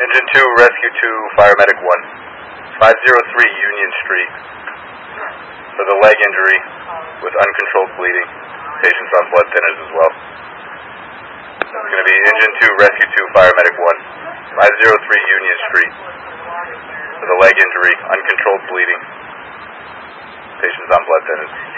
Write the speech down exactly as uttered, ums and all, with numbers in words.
Engine two, Rescue two, Firemedic one. five oh three Union Street. For the leg injury with uncontrolled bleeding. Patients on blood thinners as well. It's going to be Engine two, Rescue two, Firemedic one. five oh three Union Street. For the leg injury, uncontrolled bleeding. Patients on blood thinners.